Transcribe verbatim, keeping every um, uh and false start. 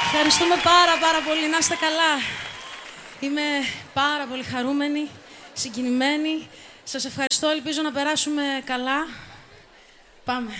Ευχαριστούμε πάρα πάρα πολύ. Να είστε καλά. Είμαι πάρα πολύ χαρούμενη, συγκινημένη. Σας ευχαριστώ. Ελπίζω να περάσουμε καλά. Πάμε.